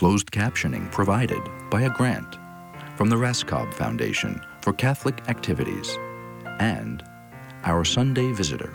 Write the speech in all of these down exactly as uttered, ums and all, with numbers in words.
Closed captioning provided by a grant from the Raskob Foundation for Catholic Activities and Our Sunday Visitor.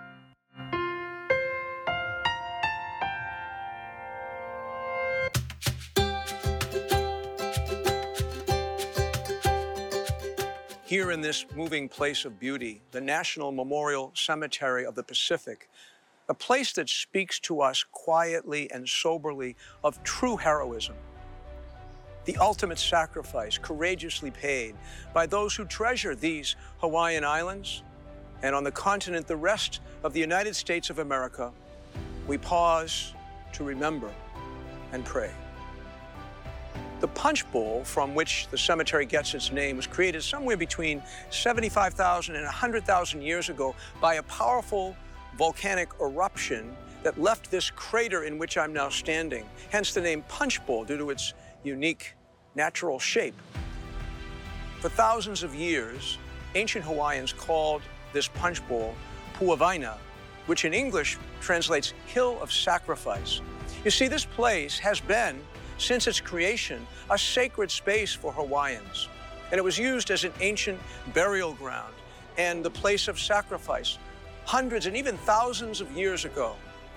Here in this moving place of beauty, the National Memorial Cemetery of the Pacific, a place that speaks to us quietly and soberly of true heroism, the ultimate sacrifice courageously paid by those who treasure these Hawaiian Islands, and on the continent, the rest of the United States of America. We pause to remember and pray. The punch bowl from which the cemetery gets its name was created somewhere between seventy-five thousand and one hundred thousand years ago by a powerful volcanic eruption that left this crater in which I'm now standing, hence the name Punch Bowl due to its unique natural shape. For thousands of years, ancient Hawaiians called this punch bowl Puawaina, which in English translates hill of sacrifice. You see, this place has been, since its creation, a sacred space for Hawaiians, and it was used as an ancient burial ground and the place of sacrifice hundreds and even thousands of years ago.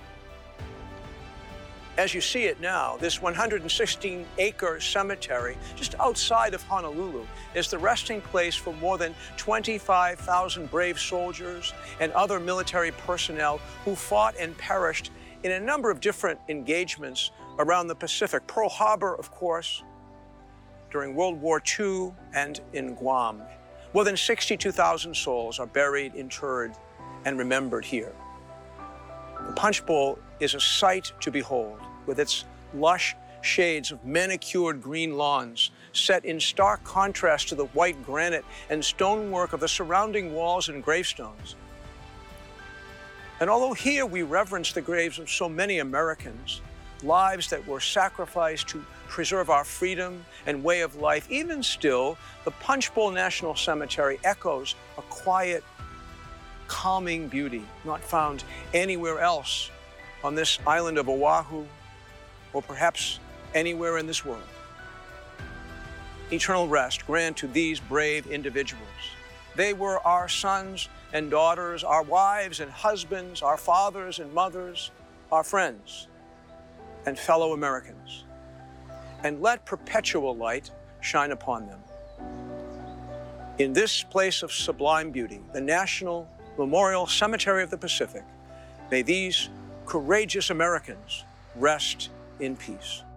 As you see it now, this one hundred sixteen acre cemetery just outside of Honolulu is the resting place for more than twenty-five thousand brave soldiers and other military personnel who fought and perished in a number of different engagements around the Pacific. Pearl Harbor, of course, during World War Two, and in Guam. More than sixty-two thousand souls are buried, interred, and remembered here. The Punch Bowl is a sight to behold, with its lush shades of manicured green lawns set in stark contrast to the white granite and stonework of the surrounding walls and gravestones. And although here we reverence the graves of so many Americans, lives that were sacrificed to preserve our freedom and way of life, even still, the Punch Bowl National Cemetery echoes a quiet, calming beauty not found anywhere else on this island of Oahu, or perhaps anywhere in this world. Eternal rest grant to these brave individuals. They were our sons and daughters, our wives and husbands, our fathers and mothers, our friends and fellow Americans. And let perpetual light shine upon them. In this place of sublime beauty, the National Memorial Cemetery of the Pacific, may these courageous Americans rest in peace.